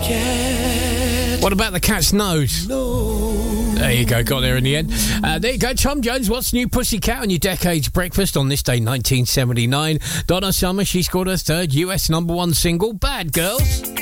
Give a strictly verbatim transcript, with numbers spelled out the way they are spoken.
What about the cat's nose? No. There you go, got there in the end. Uh, there you go, Tom Jones, What's New Pussycat on your Decades Breakfast on this day, nineteen seventy-nine. Donna Summer, she scored her third U S number one single, Bad Girls.